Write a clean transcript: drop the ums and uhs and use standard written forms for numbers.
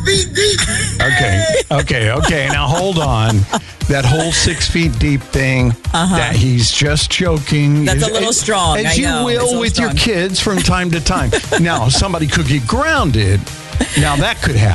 feet deep. Okay. Now hold on. That whole 6 feet deep thing, that he's just joking. That's a little strong. As I you know. will with your kids from time to time. Now, somebody could get grounded. Now, that could happen.